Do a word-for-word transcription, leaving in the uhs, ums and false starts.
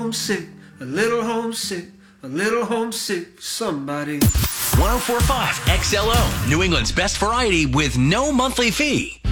homesick, a little homesick, a little homesick, somebody. one oh four point five X L O, New England's best variety with no monthly fee.